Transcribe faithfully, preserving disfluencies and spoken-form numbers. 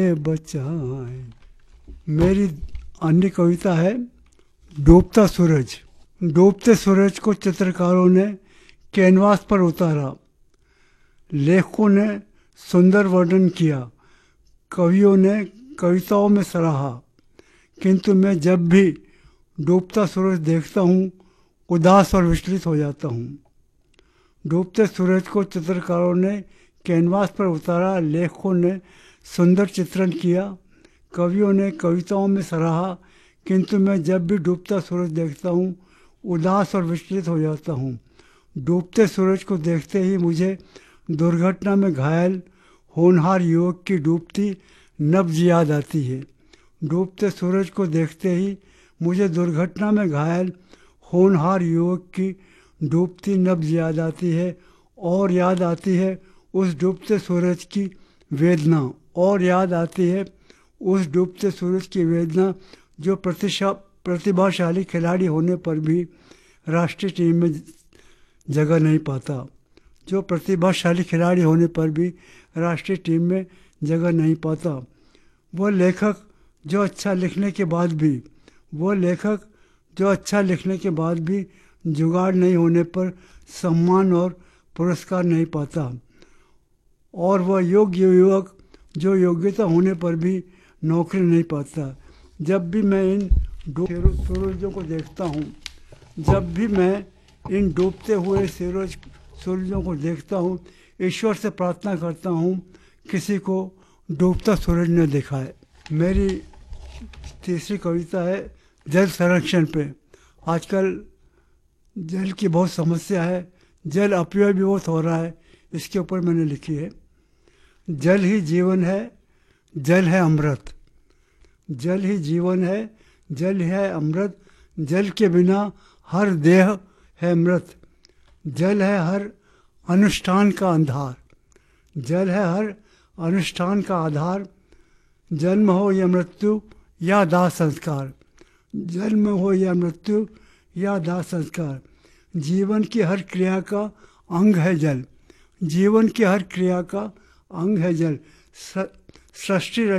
बचाए। मेरी अन्य कविता है डूबता सूरज। डूबते सूरज को चित्रकारों ने कैनवास पर उतारा, लेखकों ने सुंदर वर्णन किया, कवियों ने कविताओं में सराहा, किंतु मैं जब भी डूबता सूरज देखता हूँ उदास और विचलित हो जाता हूँ। डूबते सूरज को चित्रकारों ने कैनवास पर उतारा, लेखकों ने सुंदर चित्रण किया, कवियों ने कविताओं में सराहा, किंतु मैं जब भी डूबता सूरज देखता हूँ उदास और विचलित हो जाता हूँ। डूबते सूरज को देखते ही मुझे दुर्घटना में घायल होनहार युवक की डूबती नब्ज याद आती है। डूबते सूरज को देखते ही मुझे दुर्घटना में घायल होनहार युवक की डूबती नब्ज याद आती है और याद आती है उस डूबते सूरज की वेदना और याद आती है उस डूबते सूरज की वेदना जो प्रतिशा प्रतिभाशाली खिलाड़ी होने पर भी राष्ट्रीय टीम में जगह नहीं पाता जो प्रतिभाशाली खिलाड़ी होने पर भी राष्ट्रीय टीम में जगह नहीं पाता। वो लेखक जो अच्छा लिखने के बाद भी वो लेखक जो अच्छा लिखने के बाद भी जुगाड़ नहीं होने पर सम्मान और पुरस्कार नहीं पाता, और वह योग्य युवक जो योग्यता होने पर भी नौकरी नहीं पाता। जब भी मैं इन सूरजों को देखता हूँ जब भी मैं इन डूबते हुए सूरज सूरजों को देखता हूँ ईश्वर से प्रार्थना करता हूँ किसी को डूबता सूरज न दिखाए। मेरी तीसरी कविता है जल संरक्षण पे। आजकल जल की बहुत समस्या है, जल अपव्यय भी बहुत हो रहा है, इसके ऊपर मैंने लिखी है। जल ही जीवन है, जल है अमृत। जल ही जीवन है, जल है अमृत। जल के बिना हर देह है मृत। जल है हर अनुष्ठान का आधार। जल है हर अनुष्ठान का आधार। जन्म हो या मृत्यु या दाह संस्कार। जन्म हो या मृत्यु या दाह संस्कार। जीवन की हर क्रिया का अंग है जल। जीवन की हर क्रिया का अंग है जल। सृष्टि